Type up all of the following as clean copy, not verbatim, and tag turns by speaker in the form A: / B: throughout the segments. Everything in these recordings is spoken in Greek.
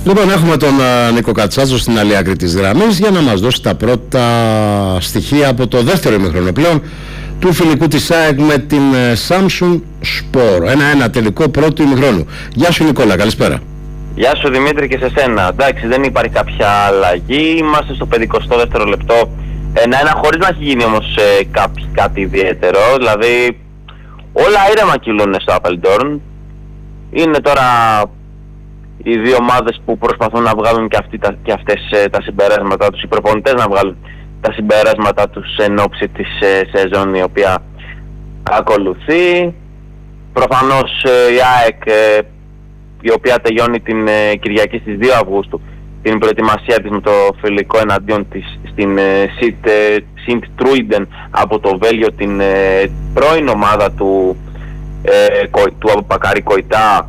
A: Λοιπόν, έχουμε τον Νίκο Κατσάτσο στην άλλη άκρη της γραμμής για να μας δώσει τα πρώτα στοιχεία από το δεύτερο ημίχρονο πλέον του φιλικού της ΑΕΚ με την Samsun Spor. 1-1 τελικό πρώτου ημιχρόνου. Γεια σου Νικόλα, καλησπέρα.
B: Γεια σου Δημήτρη και σε σένα. Εντάξει, δεν υπάρχει κάποια αλλαγή. Είμαστε στο 52ο λεπτό. 1-1 χωρίς να έχει γίνει όμως κάτι ιδιαίτερο. Δηλαδή όλα ήρεμα κυλούν στο Apeldoorn. Είναι τώρα οι δύο ομάδες που προσπαθούν να βγάλουν και αυτές τα συμπεράσματα τους, οι προπονητές να βγάλουν τα συμπεράσματα τους εν ώψη της σεζόν η οποία ακολουθεί. Προφανώς η ΑΕΚ, η οποία τελειώνει την Κυριακή στις 2 Αυγούστου την προετοιμασία της με το φιλικό εναντίον της στην Sint Truiden από το Βέλγιο, την πρώην ομάδα του Πακάρη Κοϊτά.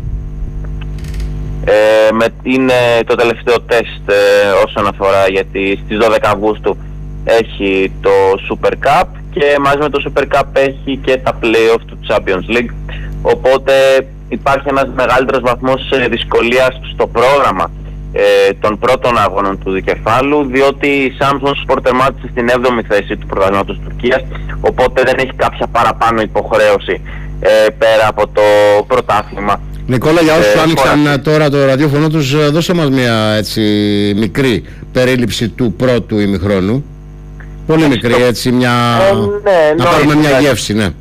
B: Είναι το τελευταίο τεστ όσον αφορά, γιατί στις 12 Αυγούστου έχει το Super Cup και μαζί με το Super Cup έχει και τα play-off του Champions League, οπότε υπάρχει ένας μεγαλύτερος βαθμός δυσκολίας στο πρόγραμμα των πρώτων αγώνων του δικεφάλου, διότι η Samsun Spor τερμάτισε στην 7η θέση του πρωταθλήματος Τουρκίας, οπότε δεν έχει κάποια παραπάνω υποχρέωση πέρα από το πρωτάθλημα.
A: Νικόλα, για όσους άνοιξαν τώρα το ραδιόφωνο τους, δώσε μας μια έτσι μικρή περίληψη του πρώτου ημιχρόνου. Πολύ μικρή, έτσι, να πάρουμε μια γεύση, ναι.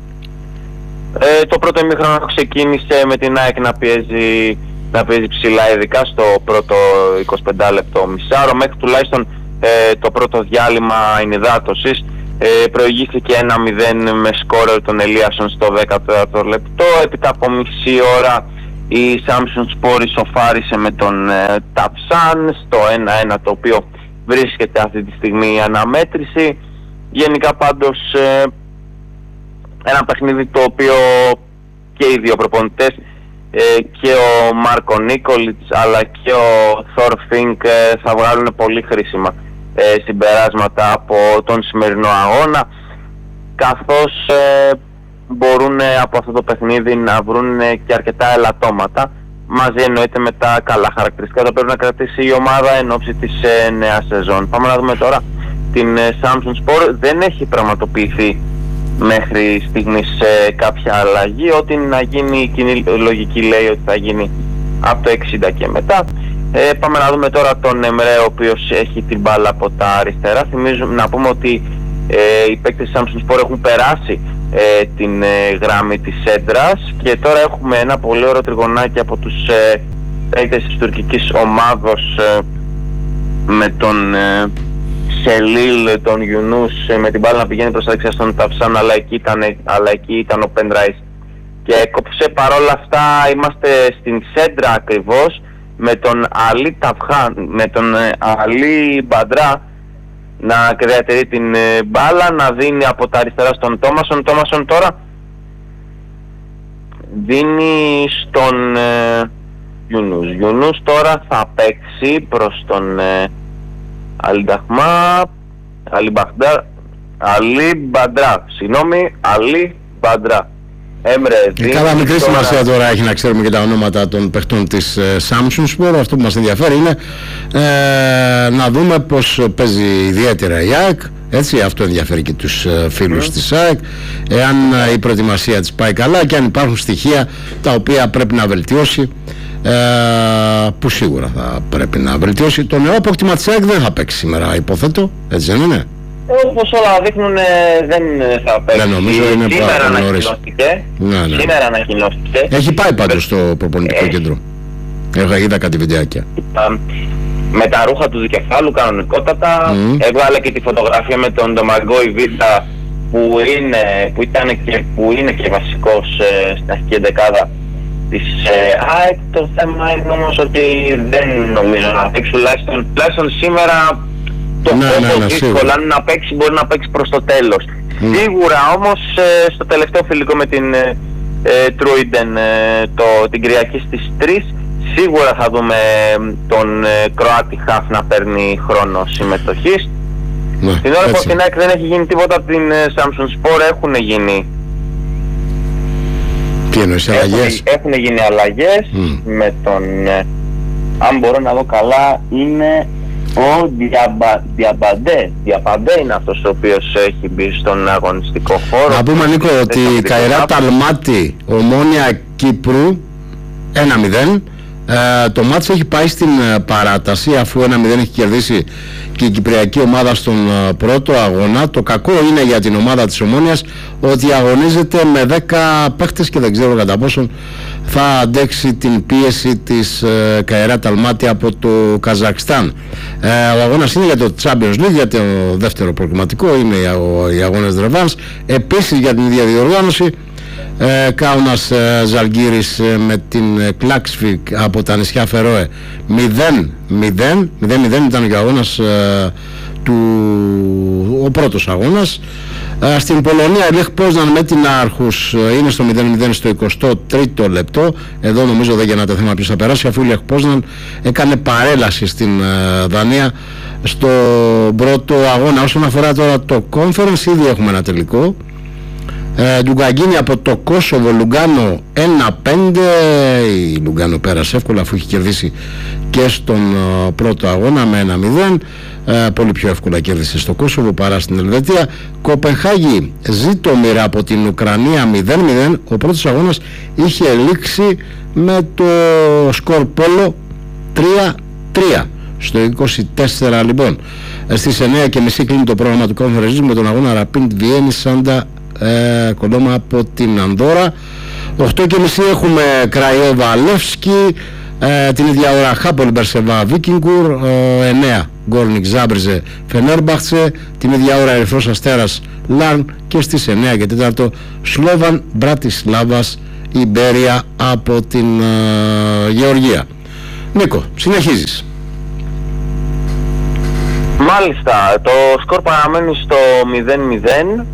B: Το πρώτο ημιχρόνο ξεκίνησε με την ΑΕΚ να πιέζει ψηλά, ειδικά στο πρώτο 25 λεπτό μισάρο, μέχρι τουλάχιστον το πρώτο διάλειμμα ενυδάτωσης. Προηγήθηκε 1-0 με σκόρερ τον Ελίασον στο 14ο λεπτό. Έπειτα από μισή ώρα η Samsun Spor ισοφάρισε με τον Ταψάν στο 1-1, το οποίο βρίσκεται αυτή τη στιγμή η αναμέτρηση. Γενικά πάντως ένα παιχνίδι το οποίο και οι δύο προπονητές, και ο Μάρκο Νίκολιτς αλλά και ο Θορ Φίνκ, θα βγάλουν πολύ χρήσιμα συμπεράσματα από τον σημερινό αγώνα, καθώς μπορούν από αυτό το παιχνίδι να βρουν και αρκετά ελαττώματα, μαζί εννοείται με τα καλά χαρακτηριστικά που πρέπει να κρατήσει η ομάδα εν ώψη της νέας σεζόν. Πάμε να δούμε τώρα την Samsun Spor. Δεν έχει πραγματοποιηθεί μέχρι στιγμής κάποια αλλαγή. Ό,τι να γίνει, η κοινή λογική λέει ότι θα γίνει από το 60 και μετά. Πάμε να δούμε τώρα τον Εμρέ, ο οποίος έχει την μπάλα από τα αριστερά. Θυμίζουμε να πούμε ότι οι παίκτες της Samsun Spor έχουν περάσει την γραμμή της έντρας και τώρα έχουμε ένα πολύ ωραίο τριγωνάκι από τους παίκτες της τουρκικής ομάδος με τον Σελίλ, τον Γιουνούς με την μπάλα να πηγαίνει προς τα δεξιά στον Ταψάν, αλλά εκεί ήταν ο Πεντράης και έκοψε. Παρόλα αυτά είμαστε στην σέντρα ακριβώς, με τον Αλή Ταυχάν, με τον Αλή Μπαντρά να διατηρεί την μπάλα, να δίνει από τα αριστερά στον Τόμασον. Τόμασον τώρα δίνει στον Γιουνούς. Γιουνούς τώρα θα παίξει προς τον Αλή Μπαντρά.
A: Καλά, μικρή σημασία τώρα έχει να ξέρουμε και τα ονόματα των παιχτών της Samsun Spor. Αυτό που μας ενδιαφέρει είναι να δούμε πως παίζει ιδιαίτερα η ΑΕΚ. Έτσι, αυτό ενδιαφέρει και τους φίλους της ΑΕΚ. Εάν η προετοιμασία της πάει καλά και αν υπάρχουν στοιχεία τα οποία πρέπει να βελτιώσει, που σίγουρα θα πρέπει να βελτιώσει. Το νέο απόκτημα της ΑΕΚ δεν θα παίξει σήμερα, υποθέτω, έτσι δεν είναι?
B: Όπως όλα δείχνουν δεν θα παίξει.
A: Δεν νομίζω, είναι
B: σήμερα ανακοινώστηκε. Σήμερα ανακοινώστηκε.
A: Έχει πάει πάντως στο προπονητικό κέντρο. Είδα κάτι βιντεάκια.
B: Με τα ρούχα του δικεφάλου κανονικότατα. Έβγαλε και τη φωτογραφία με τον Ντομαγκόη Βίτα που είναι και βασικός στην αρχική δεκάδα της ΑΕΚ. Το θέμα είναι όμως ότι δεν νομίζω να παίξει, τουλάχιστον σήμερα. Το δύσκολο, αν να παίξει μπορεί να παίξει προς το τέλος. Σίγουρα όμως στο τελευταίο φιλικό με την Truiden την Κυριακή στις 3 σίγουρα θα δούμε τον Κροάτι Χαφ να παίρνει χρόνο συμμετοχής. Την ώρα που από την ΑΕΚ δεν έχει γίνει τίποτα από την Samsun Spor, έχουν γίνει.
A: Τι εννοείς, αλλαγές?
B: Έχουν γίνει αλλαγές με τον αν μπορώ να δω καλά, είναι ο Διαπαντέ είναι αυτός ο οποίος έχει μπει στον αγωνιστικό χώρο.
A: Να πούμε, Νίκο, ότι η Καϊράτ Αλμάτι Ομόνια Κύπρου 1-0. Το μάτς έχει πάει στην παράταση, αφού 1-0 έχει κερδίσει και η κυπριακή ομάδα στον πρώτο αγώνα. Το κακό είναι για την ομάδα της Ομόνιας ότι αγωνίζεται με 10 παίχτες και δεν ξέρω κατά πόσον θα αντέξει την πίεση της Καϊράτ Αλμάτι από το Καζακστάν. Ο αγώνας είναι για το Champions League, για το δεύτερο προκριματικό, είναι οι αγώνες ρεβάνς. Επίσης για την ίδια διοργάνωση, Κάουνας Ζαλγκύρης με την Κλάξβικ από τα νησιά Φερόε 0-0 ήταν και ο αγώνας ο πρώτος αγώνας. Στην Πολωνία η Λεχ Πόζναν με την Άρχους είναι στο 0-0 στο 23ο λεπτό. Εδώ νομίζω δεν γεννάται θέμα ποιος θα περάσει, αφού η Λεχ Πόζναν έκανε παρέλαση στην Δανία στο πρώτο αγώνα. Όσον αφορά τώρα το Conference, ήδη έχουμε ένα τελικό. Λουγκαγκίνη από το Κόσοβο, Λουγκάνο 1-5. Η Λουγκάνο πέρασε εύκολα, αφού έχει κερδίσει και στον πρώτο αγώνα με 1-0. Πολύ πιο εύκολα κέρδισε στο Κόσοβο παρά στην Ελβετία. Κοπενχάγη Ζήτομιρα από την Ουκρανία 0-0. Ο πρώτος αγώνας είχε λήξει με το σκορ πόλο 3-3 στο 24. Λοιπόν, στις 9:30 κλείνει το πρόγραμμα του Conference με τον αγώνα Ραπίντ Βιέννη Σάντα Κολόμα από την Ανδόρα. 8:30 έχουμε Κραϊόβα Λεύσκι, την ίδια ώρα Χάπολ Μπερσεβά Βίκινγκουρ, 9 Γκόρνικ Ζάμπριζε Φενέρμπαχτσε, την ίδια ώρα Ερυθρός Αστέρας Λάρν και στις 9:04 Σλόβαν Μπρατισλάβας Ιμπέρια από την Γεωργία. Νίκο, συνεχίζεις.
B: Μάλιστα, το σκορ παραμένει στο 0-0,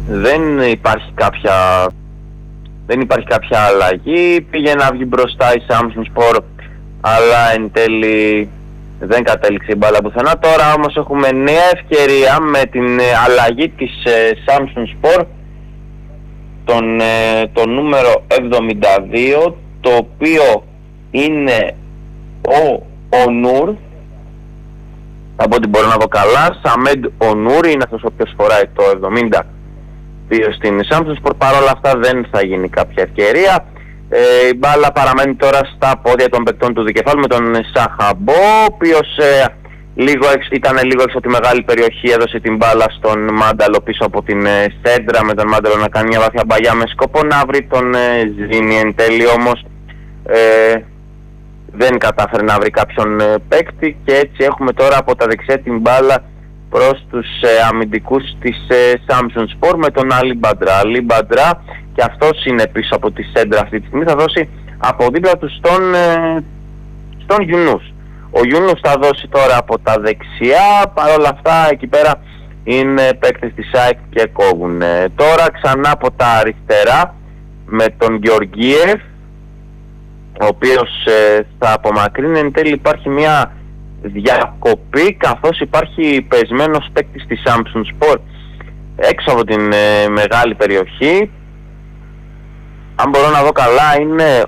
B: δεν υπάρχει κάποια αλλαγή. Πήγε να βγει μπροστά η Samsun Spor, αλλά εν τέλει δεν κατέληξε η μπάλα πουθενά. Τώρα όμως έχουμε νέα ευκαιρία με την αλλαγή της Samsun Spor, το νούμερο 72, το οποίο είναι ο Νούρ. Από ό,τι μπορώ να δω καλά, Σαμέντ Ονούρη είναι αυτός ο οποίος φοράει το 72 στην Samsun Spor. Παρ' όλα αυτά δεν θα γίνει κάποια ευκαιρία. Η μπάλα παραμένει τώρα στα πόδια των παικτών του δικεφάλου με τον Σαχαμπό, ο οποίος ήταν λίγο έξω από τη μεγάλη περιοχή, έδωσε την μπάλα στον Μάνταλο πίσω από την σέντρα, με τον Μάνταλο να κάνει μια βαθιά μπαγιά με σκοπό να βρει τον Ζήνη. Εν τέλει όμως δεν κατάφερε να βρει κάποιον παίκτη και έτσι έχουμε τώρα από τα δεξιά την μπάλα προς τους αμυντικούς της Samsun Spor με τον Αλί Μπαντρά, και αυτός είναι πίσω από τη σέντρα αυτή τη στιγμή. Θα δώσει από δίπλα του στον Γιουνούς. Ο Γιουνούς θα δώσει τώρα από τα δεξιά. Παρ' όλα αυτά εκεί πέρα είναι παίκτες της ΑΕΚ και κόβουν. Τώρα ξανά από τα αριστερά με τον Γεωργίεφ, ο οποίος θα απομακρύνει. Εν τέλει υπάρχει μια διακοπή, καθώς υπάρχει πεσμένος παίκτης της Samsun Spor έξω από την μεγάλη περιοχή. Αν μπορώ να δω καλά, είναι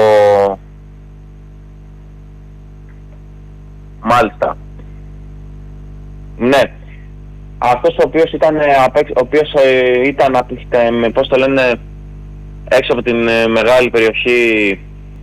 B: Μάλιστα. Ναι. Αυτός ο οποίος ήταν πώς το λένε, έξω από την μεγάλη περιοχή,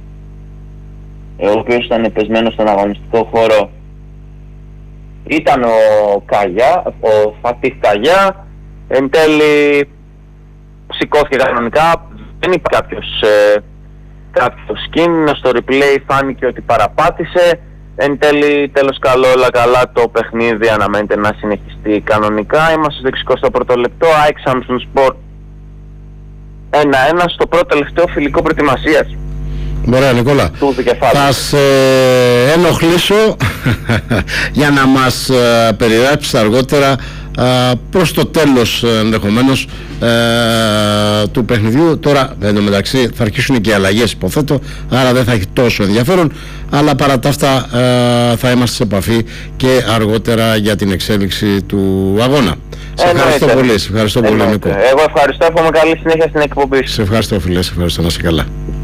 B: ο οποίος ήταν πεσμένος στον αγωνιστικό χώρο, ήταν ο Φατίχ Καγιά. Εν τέλει σηκώθηκε κανονικά, δεν υπάρχει κάποιος κίνδυνο. Στο replay φάνηκε ότι παραπάτησε. Εν τέλει, τέλος καλό, όλα καλά, το παιχνίδι αναμένεται να συνεχιστεί κανονικά. Είμαστε στο 61ο λεπτό, ΑΕΚ Samsun Spor 1-1 στο πρώτο τελευταίο φιλικό προετοιμασίας.
A: Ωραία, Νικόλα, θα σε ενοχλήσω για να μας περιγράψεις αργότερα προς το τέλος ενδεχομένως του παιχνιδιού. Τώρα εντωμεταξύ θα αρχίσουν και οι αλλαγές, υποθέτω, άρα δεν θα έχει τόσο ενδιαφέρον, αλλά παρά τα αυτά θα είμαστε σε επαφή και αργότερα για την εξέλιξη του αγώνα. Σε ευχαριστώ πολύ, Νίκο.
B: Εγώ ευχαριστώ, εύχομαι καλή συνέχεια στην εκπομπή.
A: Σε ευχαριστώ, φίλε, σε ευχαριστώ, να είσαι καλά.